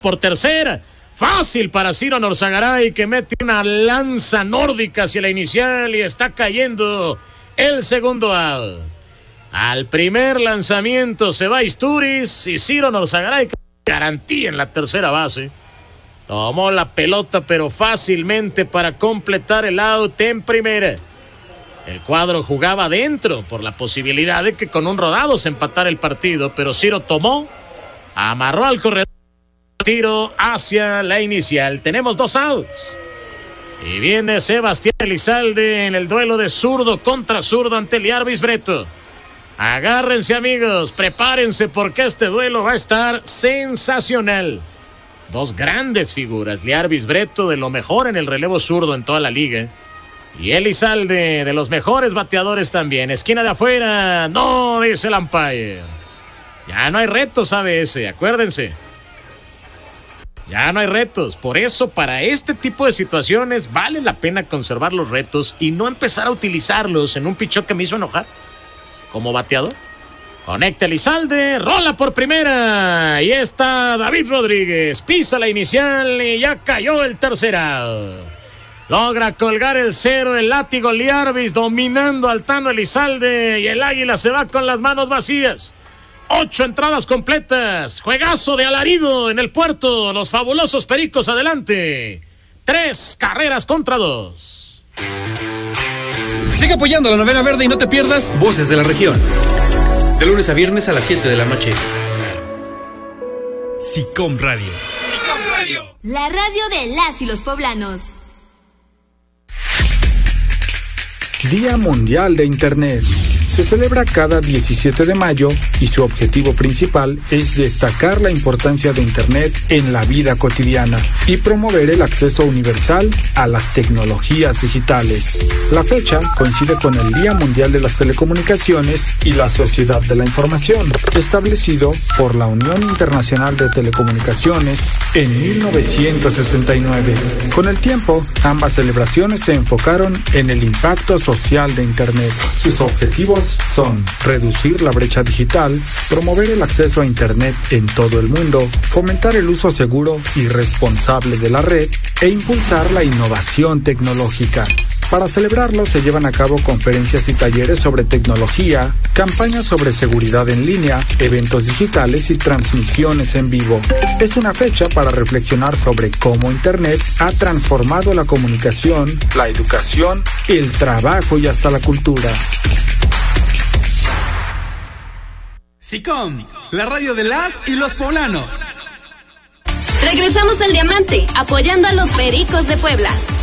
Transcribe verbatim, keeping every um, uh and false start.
por tercera. Fácil para Ciro Norzagaray, que mete una lanza nórdica hacia la inicial y está cayendo el segundo out. Al primer lanzamiento se va Isturiz y Ciro Norzagaray garantía en la tercera base. Tomó la pelota pero fácilmente para completar el out en primera. El cuadro jugaba adentro por la posibilidad de que con un rodado se empatara el partido, pero Ciro tomó, amarró al corredor, tiro hacia la inicial. Tenemos dos outs. Y viene Sebastián Elizalde en el duelo de zurdo contra zurdo ante Liarbis Bretto. Agárrense, amigos, prepárense porque este duelo va a estar sensacional. Dos grandes figuras, Liarbis Bretto de lo mejor en el relevo zurdo en toda la liga. Y Elizalde de los mejores bateadores también. Esquina de afuera, no, dice el umpire. Ya no hay retos, sabe ese, acuérdense. Ya no hay retos, por eso para este tipo de situaciones vale la pena conservar los retos y no empezar a utilizarlos en un pichón que me hizo enojar. Como bateador, conecta Elizalde, rola por primera, y está David Rodríguez, pisa la inicial y ya cayó el tercer out. Logra colgar el cero, el látigo Liarbis dominando al Tano Elizalde y el Águila se va con las manos vacías. Ocho entradas completas, juegazo de alarido en el puerto, los fabulosos Pericos adelante. Tres carreras contra dos. Sigue apoyando la novena verde y no te pierdas Voces de la Región. De lunes a viernes a las siete de la noche. SICOM Radio. SICOM Radio. La radio de las y los poblanos. Día Mundial de Internet. Se celebra cada diecisiete de mayo y su objetivo principal es destacar la importancia de Internet en la vida cotidiana y promover el acceso universal a las tecnologías digitales. La fecha coincide con el Día Mundial de las Telecomunicaciones y la Sociedad de la Información, establecido por la Unión Internacional de Telecomunicaciones en mil novecientos sesenta y nueve. Con el tiempo, ambas celebraciones se enfocaron en el impacto social de Internet. Sus objetivos son reducir la brecha digital, promover el acceso a Internet en todo el mundo, fomentar el uso seguro y responsable de la red e impulsar la innovación tecnológica. Para celebrarlo se llevan a cabo conferencias y talleres sobre tecnología, campañas sobre seguridad en línea, eventos digitales y transmisiones en vivo. Es una fecha para reflexionar sobre cómo Internet ha transformado la comunicación, la educación, el trabajo y hasta la cultura. SICOM, la radio de las y los poblanos. Regresamos al Diamante, apoyando a los Pericos de Puebla.